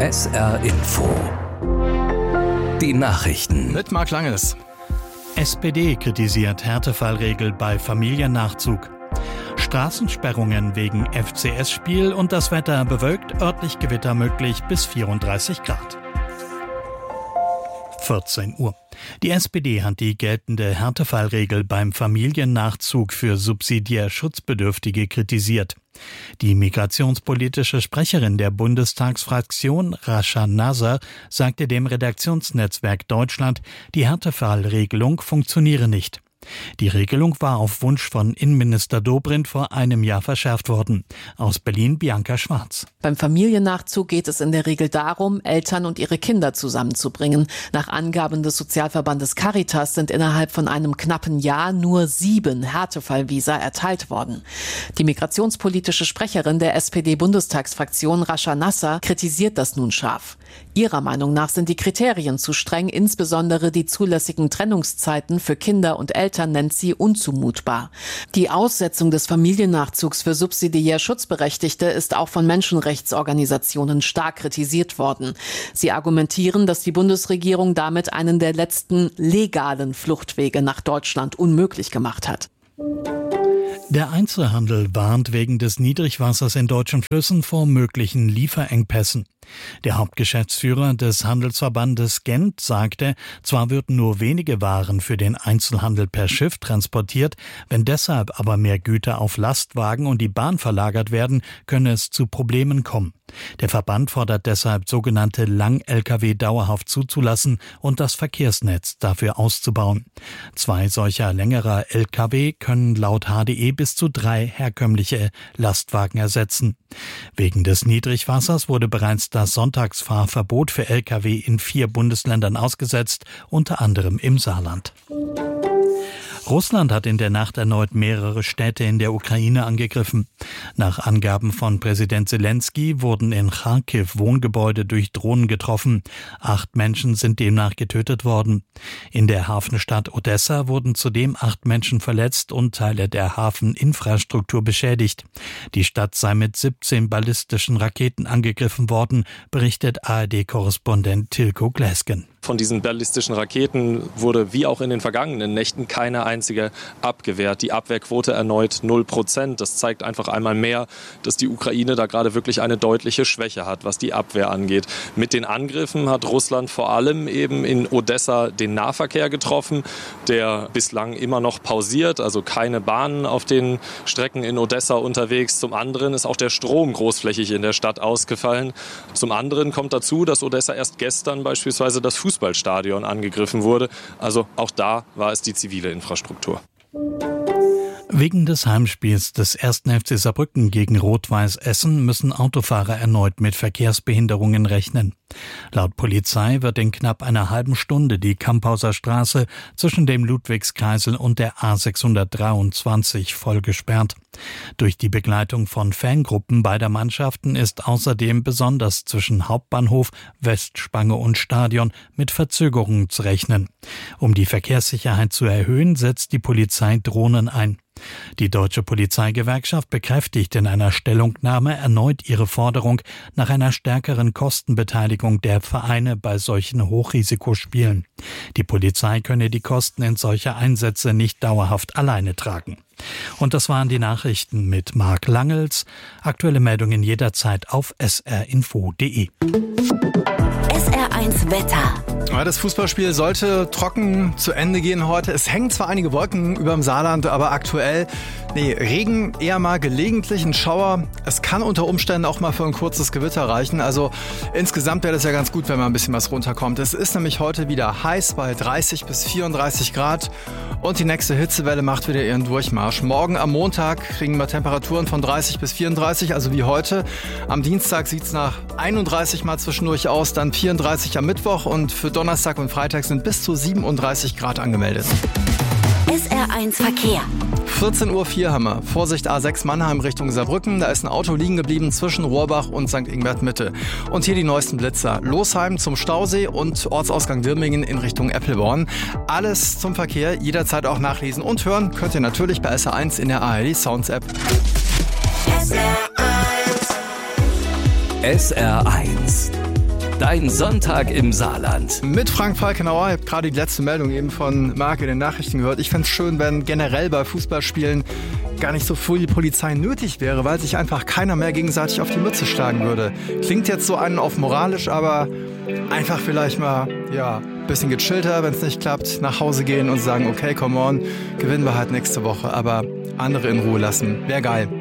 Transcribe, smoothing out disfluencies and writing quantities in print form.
SR Info. Die Nachrichten. Mit Marc Langes. SPD kritisiert Härtefallregel bei Familiennachzug. Straßensperrungen wegen FCS-Spiel und das Wetter bewölkt, örtlich Gewitter möglich bis 34 Grad. 14 Uhr. Die SPD hat die geltende Härtefallregel beim Familiennachzug für subsidiär Schutzbedürftige kritisiert. Die migrationspolitische Sprecherin der Bundestagsfraktion, Rascha Nasser, sagte dem Redaktionsnetzwerk Deutschland, die Härtefallregelung funktioniere nicht. Die Regelung war auf Wunsch von Innenminister Dobrindt vor einem Jahr verschärft worden. Aus Berlin Bianca Schwarz. Beim Familiennachzug geht es in der Regel darum, Eltern und ihre Kinder zusammenzubringen. Nach Angaben des Sozialverbandes Caritas sind innerhalb von einem knappen Jahr nur 7 Härtefallvisa erteilt worden. Die migrationspolitische Sprecherin der SPD-Bundestagsfraktion Rascha Nasser kritisiert das nun scharf. Ihrer Meinung nach sind die Kriterien zu streng, insbesondere die zulässigen Trennungszeiten für Kinder und Eltern nennt sie unzumutbar. Die Aussetzung des Familiennachzugs für subsidiär Schutzberechtigte ist auch von Menschenrechtsorganisationen stark kritisiert worden. Sie argumentieren, dass die Bundesregierung damit einen der letzten legalen Fluchtwege nach Deutschland unmöglich gemacht hat. Der Einzelhandel warnt wegen des Niedrigwassers in deutschen Flüssen vor möglichen Lieferengpässen. Der Hauptgeschäftsführer des Handelsverbandes Gent sagte, zwar würden nur wenige Waren für den Einzelhandel per Schiff transportiert, wenn deshalb aber mehr Güter auf Lastwagen und die Bahn verlagert werden, könne es zu Problemen kommen. Der Verband fordert deshalb, sogenannte Lang-Lkw dauerhaft zuzulassen und das Verkehrsnetz dafür auszubauen. 2 solcher längerer Lkw können laut HDE bis zu 3 herkömmliche Lastwagen ersetzen. Wegen des Niedrigwassers wurde bereits das Sonntagsfahrverbot für Lkw in 4 Bundesländern ausgesetzt, unter anderem im Saarland. Russland hat in der Nacht erneut mehrere Städte in der Ukraine angegriffen. Nach Angaben von Präsident Zelensky wurden in Charkiw Wohngebäude durch Drohnen getroffen. 8 Menschen sind demnach getötet worden. In der Hafenstadt Odessa wurden zudem 8 Menschen verletzt und Teile der Hafeninfrastruktur beschädigt. Die Stadt sei mit 17 ballistischen Raketen angegriffen worden, berichtet ARD-Korrespondent Tilko Gläsken. Von diesen ballistischen Raketen wurde wie auch in den vergangenen Nächten keine einzige abgewehrt. Die Abwehrquote erneut 0%. Das zeigt einfach einmal mehr, dass die Ukraine da gerade wirklich eine deutliche Schwäche hat, was die Abwehr angeht. Mit den Angriffen hat Russland vor allem eben in Odessa den Nahverkehr getroffen, der bislang immer noch pausiert, also keine Bahnen auf den Strecken in Odessa unterwegs. Zum anderen ist auch der Strom großflächig in der Stadt ausgefallen. Zum anderen kommt dazu, dass Odessa erst gestern beispielsweise das Fußballstadion angegriffen wurde. Also auch da war es die zivile Infrastruktur. Wegen des Heimspiels des 1. FC Saarbrücken gegen Rot-Weiß Essen müssen Autofahrer erneut mit Verkehrsbehinderungen rechnen. Laut Polizei wird in knapp einer halben Stunde die Kamphauser Straße zwischen dem Ludwigskreisel und der A623 voll gesperrt. Durch die Begleitung von Fangruppen beider Mannschaften ist außerdem besonders zwischen Hauptbahnhof, Westspange und Stadion mit Verzögerungen zu rechnen. Um die Verkehrssicherheit zu erhöhen, setzt die Polizei Drohnen ein. Die Deutsche Polizeigewerkschaft bekräftigt in einer Stellungnahme erneut ihre Forderung nach einer stärkeren Kostenbeteiligung der Vereine bei solchen Hochrisikospielen. Die Polizei könne die Kosten in solcher Einsätze nicht dauerhaft alleine tragen. Und das waren die Nachrichten mit Marc Langels. Aktuelle Meldungen jederzeit auf srinfo.de. SR1 Wetter. Ja, das Fußballspiel sollte trocken zu Ende gehen heute. Es hängen zwar einige Wolken über dem Saarland, aber aktuell Regen, eher mal gelegentlich ein Schauer. Es kann unter Umständen auch mal für ein kurzes Gewitter reichen. Also insgesamt wäre das ja ganz gut, wenn mal ein bisschen was runterkommt. Es ist nämlich heute wieder heiß bei 30 bis 34 Grad und die nächste Hitzewelle macht wieder ihren Durchmarsch. Morgen am Montag kriegen wir Temperaturen von 30 bis 34, also wie heute. Am Dienstag sieht es nach 31 mal zwischendurch aus, dann 34 am Mittwoch und für Donnerstag und Freitag sind bis zu 37 Grad angemeldet. SR1 Verkehr. 14:04 Uhr haben wir. Vorsicht A6 Mannheim Richtung Saarbrücken. Da ist ein Auto liegen geblieben zwischen Rohrbach und St. Ingbert Mitte. Und hier die neuesten Blitzer. Losheim zum Stausee und Ortsausgang Dirmingen in Richtung Eppelborn. Alles zum Verkehr, jederzeit auch nachlesen und hören könnt ihr natürlich bei SR1 in der ARD Sounds App. SR1 Dein Sonntag im Saarland. Mit Frank Falkenauer. Ich habe gerade die letzte Meldung eben von Marc in den Nachrichten gehört. Ich fände es schön, wenn generell bei Fußballspielen gar nicht so viel Polizei nötig wäre, weil sich einfach keiner mehr gegenseitig auf die Mütze schlagen würde. Klingt jetzt so einen auf moralisch, aber einfach vielleicht mal, ein bisschen gechillter, wenn es nicht klappt, nach Hause gehen und sagen, okay, come on, gewinnen wir halt nächste Woche, aber andere in Ruhe lassen. Wäre geil.